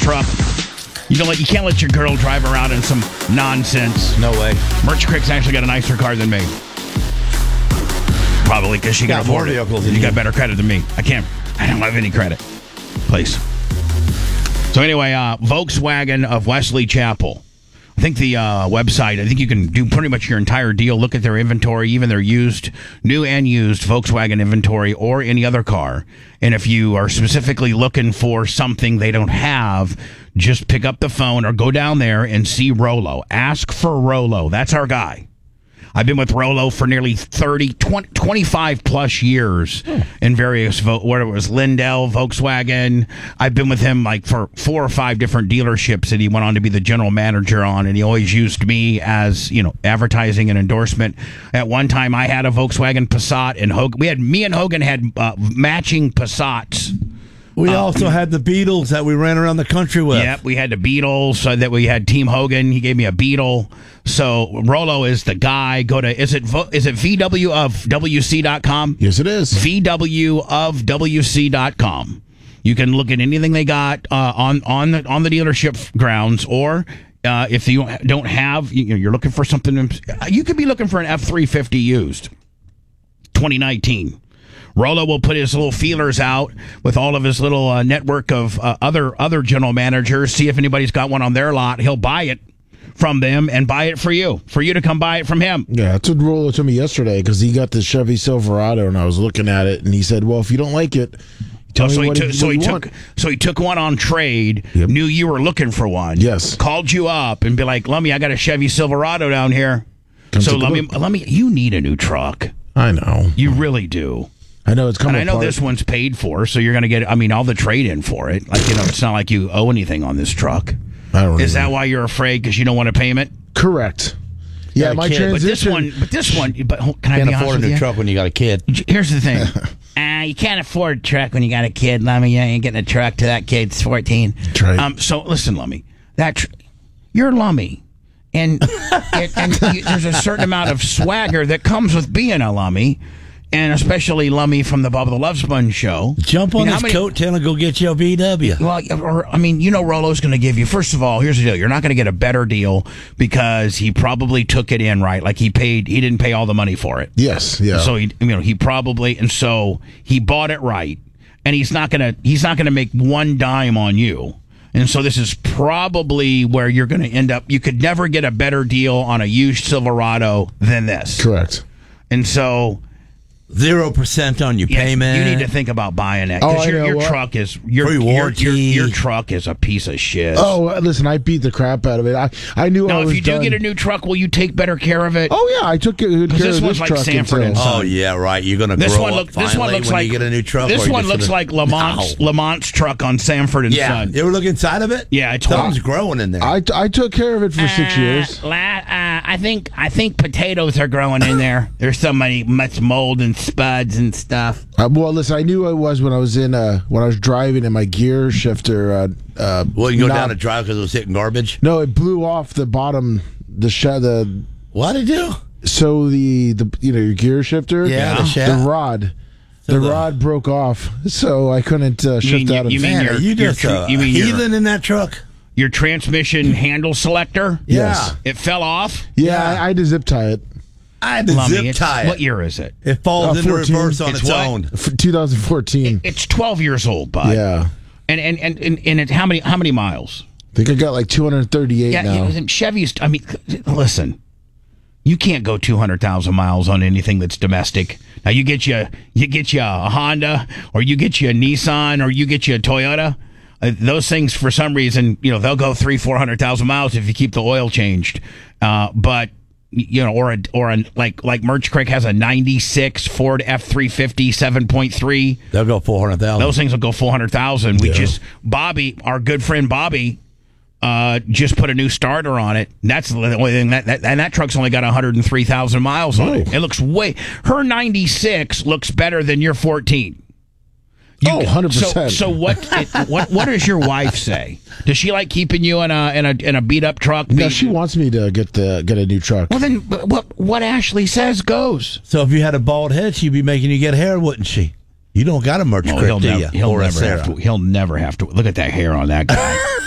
truck. You can't let your girl drive around in some nonsense. No way. Merch Crick's actually got a nicer car than me. Probably because she can afford it. You got better credit than me. I don't have any credit. Please. So anyway, Volkswagen of Wesley Chapel. I think the website, I think you can do pretty much your entire deal. Look at their inventory, even their new and used Volkswagen inventory or any other car. And if you are specifically looking for something they don't have, just pick up the phone or go down there and see Rollo. Ask for Rollo. That's our guy. I've been with Rollo for nearly 25 plus years in various, whether it was Lindell, Volkswagen. I've been with him like for 4 or 5 different dealerships that he went on to be the general manager on, and he always used me as, advertising and endorsement. At one time, I had a Volkswagen Passat, and me and Hogan had matching Passats. We also had the Beetles that we ran around the country with. Yep, we had the Beetles. That we had Team Hogan. He gave me a Beetle. So Rollo is the guy. Go to is it VWofWC.com? Yes, it is. VWofWC.com. You can look at anything they got on the dealership grounds, or if you don't have, you're looking for something. You could be looking for an F-350 used, 2019. Rollo will put his little feelers out with all of his little network of other general managers, see if anybody's got one on their lot. He'll buy it from them and buy it for you to come buy it from him. Yeah, that's what Rollo told me yesterday, because he got the Chevy Silverado, and I was looking at it, and he said, well, if you don't like it, tell me what you want. So he took one on trade, Yep. knew you were looking for one, Yes. called you up and be like, Lummy, I got a Chevy Silverado down here. So Lummy, you need a new truck. I know. You really do. I know it's coming. And I know this one's paid for, so you're going to get, all the trade-in for it. Like, it's not like you owe anything on this truck. I don't know. Is that why you're afraid, because you don't want a payment? Correct. Yeah, my transition. But this one, can I be honest Can't afford a with new you? truck when you got a kid. Here's the thing. You can't afford a truck when you got a kid, Lummy. You ain't getting a truck till that kid's 14. That's right. So listen, Lummy. You're Lummy. And there's a certain amount of swagger that comes with being a Lummy. And especially Lummy from the Bubba the Love Sponge show. Jump on his coattail and go get you a VW. Well, Rollo's going to give you, first of all, here's the deal. You're not going to get a better deal because he probably took it in right. Like he didn't pay all the money for it. Yes, yeah. So he probably, and so he bought it right. And he's not going to make one dime on you. And so this is probably where you're going to end up. You could never get a better deal on a used Silverado than this. Correct. And so 0% on your payment. You need to think about buying it, because your truck is your truck is a piece of shit. Oh, listen, I beat the crap out of it. I knew I was if you do done. get a new truck, will you take better care of it? Oh yeah, I took good care of this like truck Sanford and until. Son. Oh yeah, right. You're gonna this grow one up this one looks when like you get a new truck. This one looks like Lamont's truck on Sanford and Son. You ever look inside of it? Yeah, something's growing in there. I took care of it for 6 years. I think potatoes are growing in there. There's much mold and spuds and stuff. Well, listen, I knew I was when I was driving and my gear shifter. You go down to drive because it was hitting garbage. No, it blew off the bottom. What did it do? So the your gear shifter. Yeah, the rod. The rod broke off, so I couldn't shift out of it. You mean heathen in that truck? Your transmission handle selector? Yes. It fell off? Yeah. I had to zip tie it. I had to zip tie it. What year is it? It falls into 14. reverse on its own. 2014. It's 12 years old, bud. Yeah. And it's how many miles? I think I got like 238 now. Chevy's. Listen. You can't go 200,000 miles on anything that's domestic. Now you get you a Honda, or you get you a Nissan, or you get you a Toyota. Those things, for some reason, they'll go 300,000-400,000 miles if you keep the oil changed. But like Merch Crick has a 96 Ford F-350 7.3. They'll go 400,000. Those things will go 400,000. Bobby, our good friend Bobby, just put a new starter on it. That's the only thing that truck's only got 103,000 miles on it. It looks her 96 looks better than your 14. 100%. So what does your wife say? Does she like keeping you in a beat up truck? No, she wants me to get a new truck. Well, then what Ashley says goes. So if you had a bald head, she'd be making you get hair, wouldn't she? You don't got a Merch Crick, do you? He'll never have to. Look at that hair on that guy.